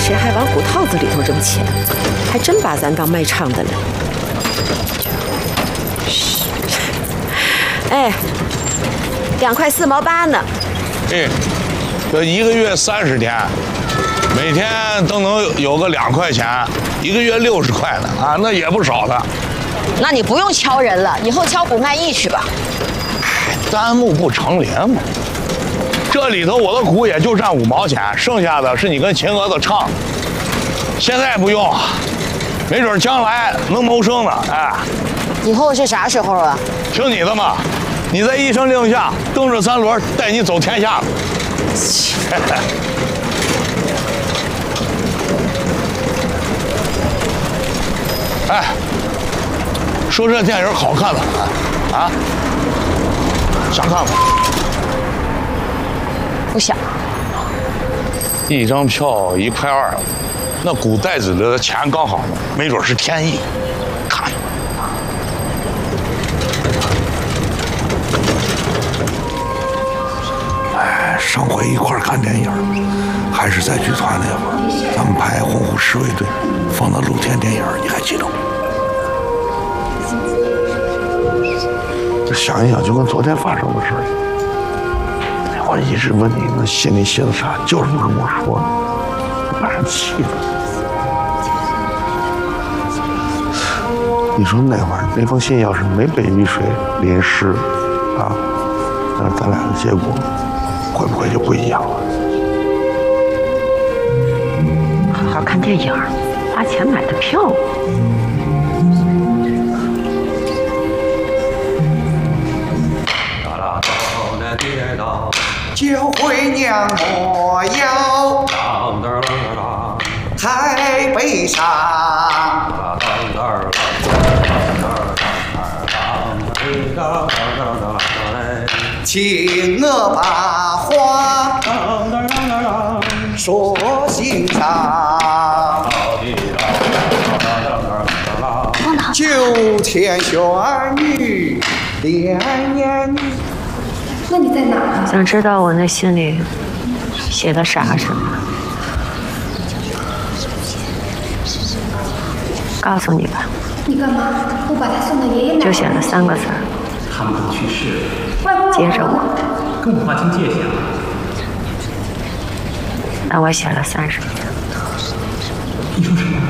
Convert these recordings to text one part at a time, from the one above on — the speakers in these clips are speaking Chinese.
谁还往骨套子里头扔钱？还真把咱当卖唱的了。哎，2块4毛8呢。 哎，这1个月30天，每天都能有个2块钱，1个月60块呢啊，那也不少的。 那你不用敲人了，以后敲古卖艺去吧。 弹幕不成联嘛。这里头我的鼓也就占5毛钱，剩下的是你跟秦娥子唱。现在不用，没准将来能谋生呢。哎， 以后是啥时候啊？ 听你的嘛，你在一声令下，蹬着3轮带你走天下。哎，说这电影好看吗？啊？想看吗？ 不想。 1张票1块2，那鼓袋子里的钱刚好呢，没准是天意。看。 哎，上回一块看电影，还是在剧团那会儿，咱们拍《洪湖侍卫队》，放的露天电影，你还记得吗？这想一想，就跟昨天发生的事儿。我一直问你，那信里写的啥，就是不跟我说，把人气的。你说那会儿那封信要是没被雨水淋湿，啊，那咱俩的结果会不会就不一样了？ 好好看电影，花钱买的票。 教会娘莫要太悲伤，请我把话说心上。9天玄女连年女。 那你在哪儿？ 想知道我那信里写的啥是吗？告诉你吧。 你干嘛？不把他送到爷爷奶奶？ 就写了3个字儿。 他们都去世了。 接着我。 跟我划清界限了。 那我写了30遍。 你说什么？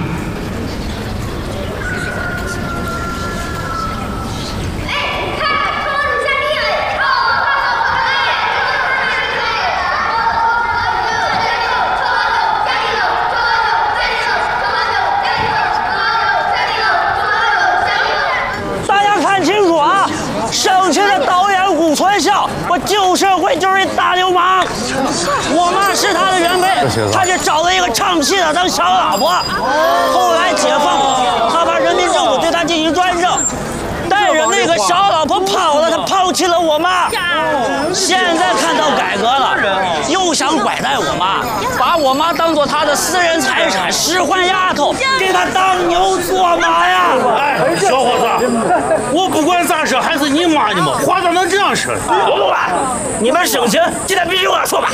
生气的导演顾存孝，我旧社会就是一大流氓。我妈是他的原配，他就找了一个唱戏的当小老婆。后来解放，他把人民政府对他进行专政，带着那个小老婆跑了，他抛弃了我妈。现在看到改革了，又想拐带我妈，把我妈当做他的私人财产，使唤丫头，给他当牛做马呀！ 哎，小伙子，我不管咋说，还是你妈呢嘛，话咋能这样说？ 我不管，你们生气，今天必须跟我说吧。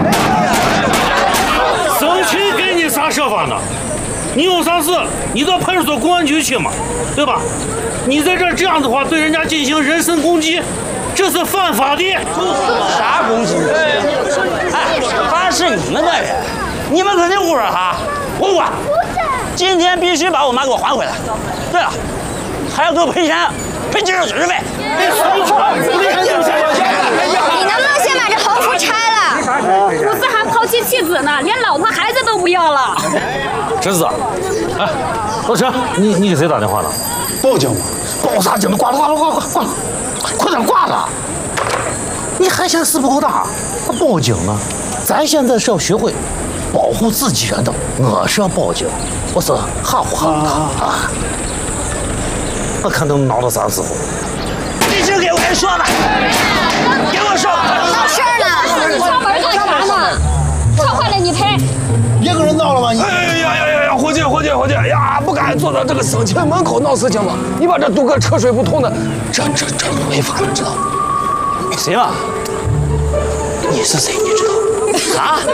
生气给你啥说法呢？你有啥事，你到派出所公安局去嘛，对吧？你在这样的话对人家进行人身攻击，这是犯法的。 啥攻击？哎，他是你们的人，你们肯定不是他，我不管。今天必须把我妈给我还回来。对了，还要给我赔钱，赔接受手续费。 你能不能先把这横幅拆了？ 不是还抛弃妻子呢，连老婆孩子都不要了。 侄子，哎，老陈，你给谁打电话了？ 报警吗？ 报啥警？挂了，快点挂了！你还嫌事不够大？报警呢？咱现在是要学会保护自己人的。我是要报警，我是哈呼哈呼啊！我看能闹到啥时候？ 必须给我人说吧！给我说！ 闹事儿了！ 你敲门干啥呢？敲坏了你赔。 别跟人闹了吧你！ 哎呀，伙计呀，不该坐到这个生前门口闹事情嘛！你把这堵个车水不通的，这违法了，知道吗？ 谁嘛？你是谁？你知道？啊？